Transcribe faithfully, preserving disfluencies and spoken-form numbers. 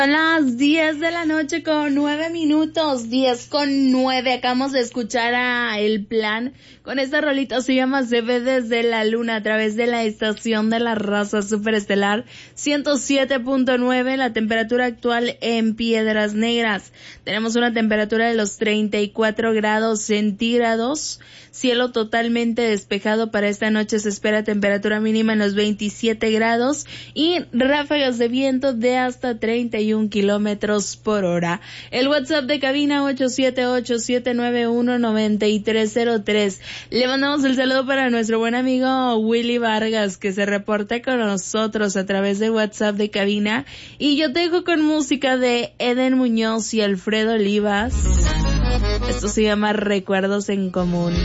Son las diez de la noche con nueve minutos, diez con nueve. Acabamos de escuchar a El Plan con esta rolita, se llama Se ve desde la luna, a través de la estación de la raza superestelar ciento siete punto nueve. La temperatura actual en Piedras Negras, tenemos una temperatura de los treinta y cuatro grados centígrados, cielo totalmente despejado. Para esta noche se espera temperatura mínima en los veintisiete grados y ráfagas de viento de hasta treinta y un kilómetros por hora. El WhatsApp de cabina ocho siete ocho, siete nueve uno, nueve tres cero tres. Le mandamos el saludo para nuestro buen amigo Willy Vargas, que se reporta con nosotros a través de WhatsApp de cabina. Y yo te dejo con música de Eden Muñoz y Alfredo Olivas. Esto se llama Recuerdos en Común.